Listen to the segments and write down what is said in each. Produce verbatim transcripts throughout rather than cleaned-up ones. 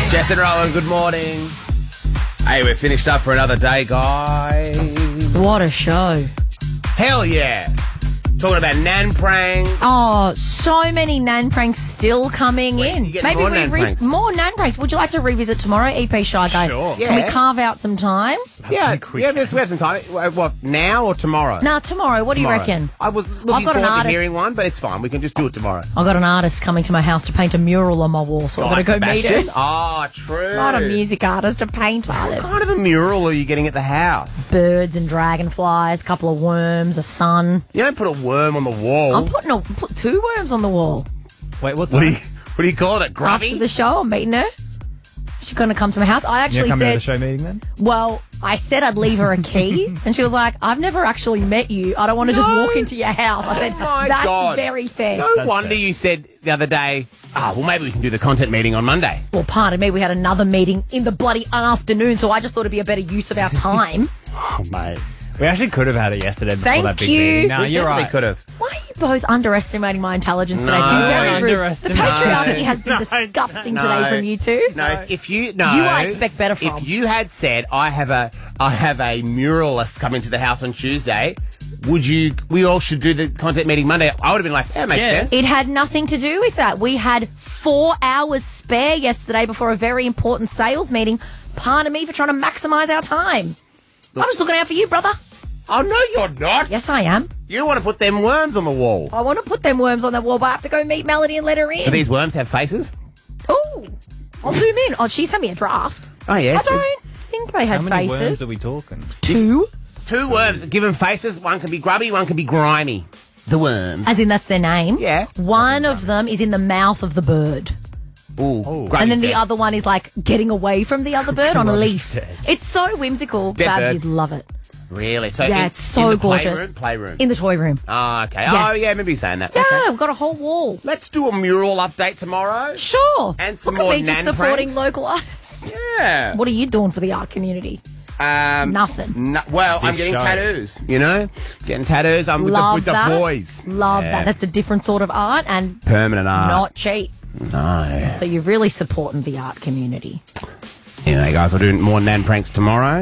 Jess and Rowan, good morning. Hey, we're finished up for another day, guys. What a show. Hell yeah. Talking about nan prang. Oh, so many nan pranks still coming Wait, in. you get more nan pranks? more nan pranks. Would you like to revisit tomorrow, E P Shy Guy? Sure. Yeah. Can we carve out some time? Yeah, think we yeah, we have some time. What, what, now or tomorrow? Nah, tomorrow. What Tomorrow. do you reckon? I was looking got an forward to artist. hearing one, but it's fine. We can just do it tomorrow. I got an artist coming to my house to paint a mural on my wall, so I'm Oh, going to go meet Sebastian? him. Oh, true. Not a music artist, a paint artist. What kind of a mural are you getting at the house? Birds and dragonflies, a couple of worms, a sun. You don't put a worm on the wall. I'm putting a, put two worms on the wall. Wait, what's what, do you, that? what do you call it? Grubby? After the show, I'm meeting her. She's going to come to my house. I You're actually coming to said, the show meeting then? well, I said I'd leave her a key, and she was like, I've never actually met you. I don't want to just No. walk into your house. I said, Oh my that's God. very fair. No That's wonder fair. you said the other day, ah, well, maybe we can do the content meeting on Monday. Well, pardon me, we had another meeting in the bloody afternoon, so I just thought it'd be a better use of our time. Oh, mate. We actually could have had it yesterday before Thank that big you. meeting. No, we you're definitely right. could have. Why are you both underestimating my intelligence today? No. To be very Don't rude. The underestimate. patriarchy No. has been No, disgusting no. today from you two. No, if, if you no, You I expect better from. If you had said I have a I have a muralist coming to the house on Tuesday, would you? We all should do the content meeting Monday. I would have been like, yeah, makes Yeah. sense. It had nothing to do with that. We had four hours spare yesterday before a very important sales meeting. Pardon me for trying to maximise our time. I'm just looking out for you, brother. Oh no, you're not. Yes, I am. You don't want to put them worms on the wall. I want to put them worms on the wall, but I have to go meet Melody and let her in. Do these worms have faces? Oh, I'll zoom in. Oh, she sent me a draft. Oh yes. I don't think they had How many faces. worms are we talking? Two. Two worms. Give them faces. One can be grubby. One can be grimy. The worms. As in, that's their name? Yeah. One of them is in the mouth of the bird. Ooh. Oh. Grubby's And then the dead. other one is like getting away from the other bird on a Grubby's leaf. dead. It's so whimsical. Dead Babs, bird. you'd love it. Really? So Yeah, in, it's so in the gorgeous. Playroom. Playroom. In the toy room. oh, okay. Yes. Oh, yeah. I remember you saying that. Yeah, Okay. we've got a whole wall. Let's do a mural update tomorrow. Sure. And some Look more at me just nan supporting pranks. local artists. Yeah. What are you doing for the art community? Um, Nothing. No, well, I'm This getting show. tattoos, you know? Getting tattoos. I'm with, the, Love with the that. boys. Love Yeah. that. That's a different sort of art and Permanent art. not cheap. No. So you're really supporting the art community. Anyway, guys, we'll do more nan pranks tomorrow.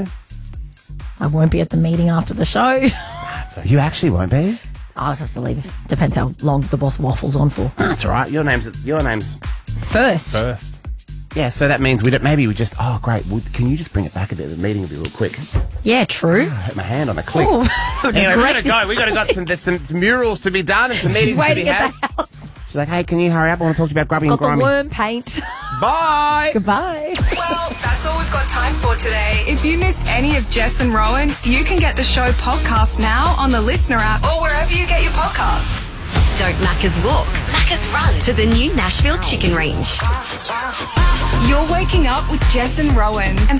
I won't be at the meeting after the show. You actually won't be? I'll just have to leave. Depends how long the boss waffles on for. That's all right. Your name's... Your name's... First. First. Yeah, so that means we don't... Maybe we just... Oh, great. Well, can you just bring it back a bit? The meeting will be real quick. Yeah, true. I hit my hand on a click. Oh, so Anyway, we gotta aggressive. go. We gotta got some. There's some, some murals to be done and some She's meetings to be waiting had. at the house. She's like, "Hey, can you hurry up? I want to talk to you about grubby and Got the grimy." worm paint. Bye. Goodbye. Well, that's all we've got time for today. If you missed any of Jess and Rowan, you can get the show podcast now on the Listener app or wherever you get your podcasts. Don't Macca's walk, Macca's run to the new Nashville Chicken Range. You're waking up with Jess and Rowan. And